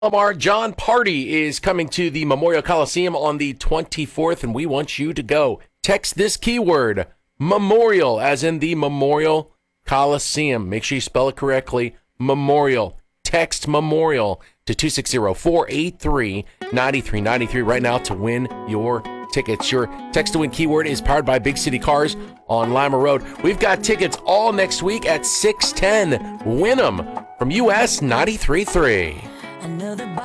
Lamar, John Party is coming to the Memorial Coliseum on the 24th, and we want you to go. Text this keyword, Memorial, as in the Memorial Coliseum. Make sure you spell it correctly, Memorial. Text Memorial to 260-483-9393 right now to win your tickets. Your text to win keyword is powered by Big City Cars on Lima Road. We've got tickets all next week at 610. Win them from US 93.3.